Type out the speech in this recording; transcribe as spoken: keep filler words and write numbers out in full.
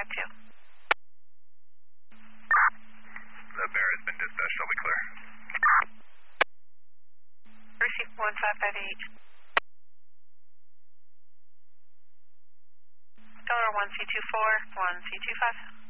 five two. The bear has been dispatched. Shall we clear? Receive one five five eight. Donor one C two four, one C two five.